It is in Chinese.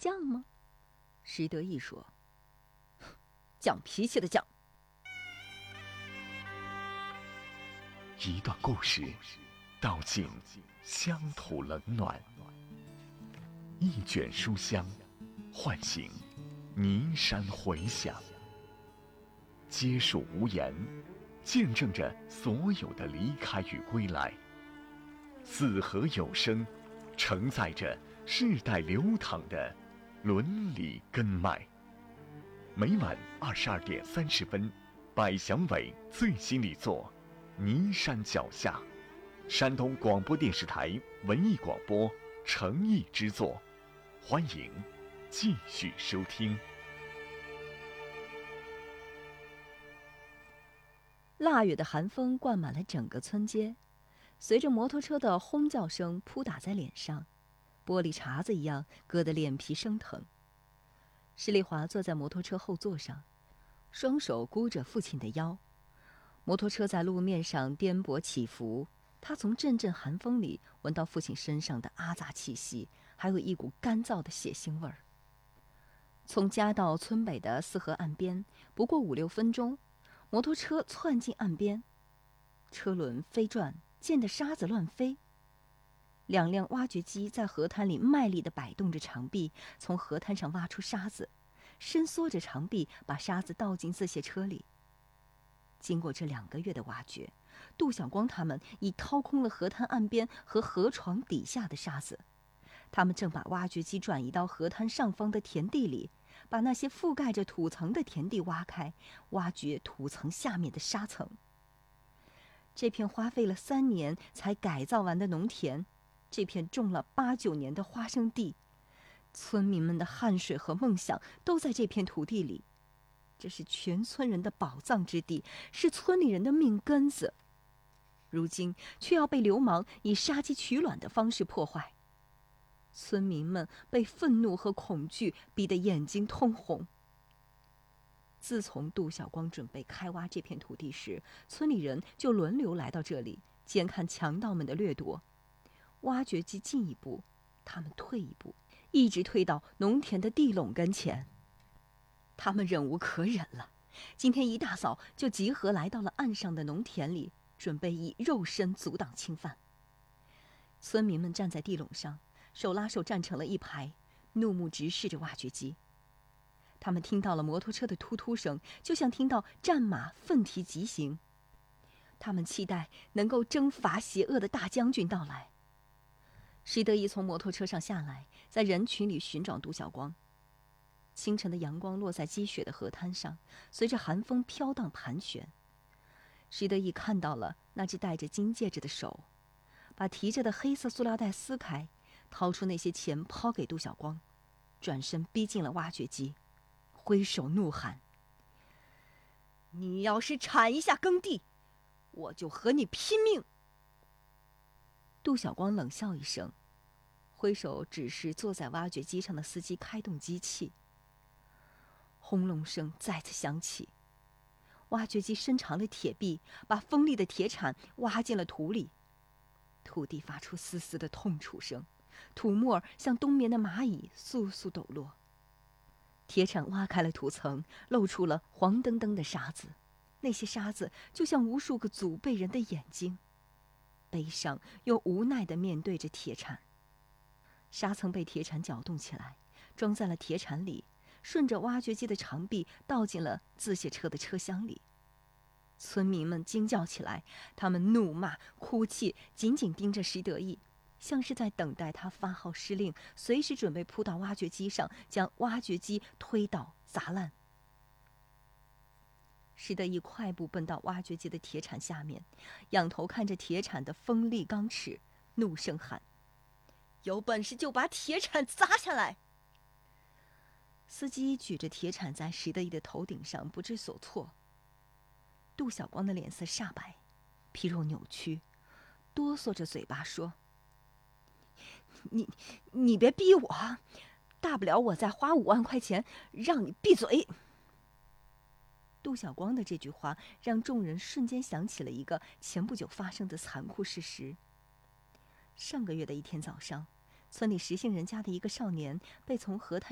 犟吗？ 石德义说：“犟脾气的犟。” 一段故事，道尽乡土冷暖；一卷书香，唤醒尼山回响。皆属无言，见证着所有的离开与归来。四合有声，承载着世代流淌的伦理根脉。每晚22:30，百祥伟最新力作《尼山脚下》，山东广播电视台文艺广播诚意之作，欢迎继续收听。 腊月的寒风灌满了整个村街，随着摩托车的轰叫声扑打在脸上，玻璃碴子一样硌得脸皮生疼。施丽华坐在摩托车后座上，双手箍着父亲的腰。摩托车在路面上颠簸起伏，他从阵阵寒风里闻到父亲身上的阿杂气息，还有一股干燥的血腥味儿。从家到村北的四河岸边不过5-6分钟，摩托车窜进岸边，车轮飞转，溅得沙子乱飞。2辆挖掘机在河滩里卖力地摆动着长臂，从河滩上挖出沙子，伸缩着长臂把沙子倒进自卸车里。经过这2个月的挖掘，杜小光他们已掏空了河滩岸边和河床底下的沙子。他们正把挖掘机转移到河滩上方的田地里，把那些覆盖着土层的田地挖开，挖掘土层下面的沙层。这片花费了3年才改造完的农田，这片种了8-9年的花生地，村民们的汗水和梦想都在这片土地里。这是全村人的宝藏之地，是村里人的命根子。如今却要被流氓以杀鸡取卵的方式破坏。村民们被愤怒和恐惧逼得眼睛通红。自从杜小光准备开挖这片土地时，村里人就轮流来到这里监看强盗们的掠夺。挖掘机进一步，他们退一步，一直退到农田的地垄跟前。他们忍无可忍了，今天一大早就集合来到了岸上的农田里，准备以肉身阻挡侵犯。村民们站在地垄上，手拉手站成了一排，怒目直视着挖掘机。他们听到了摩托车的突突声，就像听到战马奋蹄疾行。他们期待能够征伐邪恶的大将军到来。施德义从摩托车上下来，在人群里寻找杜小光。清晨的阳光落在积雪的河滩上，随着寒风飘荡盘旋。施德义看到了那只戴着金戒指的手，把提着的黑色塑料袋撕开，掏出那些钱抛给杜小光，转身逼近了挖掘机，挥手怒喊：“你要是铲一下耕地，我就和你拼命！”杜小光冷笑一声，挥手指示坐在挖掘机上的司机开动机器。轰隆声再次响起，挖掘机伸长了铁臂，把锋利的铁铲挖进了土里。土地发出丝丝的痛楚声，土沫像冬眠的蚂蚁簌簌抖落。铁铲挖开了土层，露出了黄澄澄的沙子，那些沙子就像无数个祖辈人的眼睛，悲伤又无奈地面对着铁铲。沙层被铁铲搅动起来，装在了铁铲里，顺着挖掘机的长臂倒进了自卸车的车厢里。村民们惊叫起来，他们怒骂哭泣，紧紧盯着施德义，像是在等待他发号施令，随时准备扑到挖掘机上，将挖掘机推倒砸烂。施德义快步奔到挖掘机的铁铲下面，仰头看着铁铲的锋利钢齿，怒声喊：“有本事就把铁铲砸下来！”司机举着铁铲在施德义的头顶上不知所措。杜小光的脸色煞白，皮肉扭曲，哆嗦着嘴巴说：“你别逼我，大不了我再花5万块钱让你闭嘴。”杜小光的这句话让众人瞬间想起了一个前不久发生的残酷事实。上个月的一天早上，村里石姓人家的一个少年被从河滩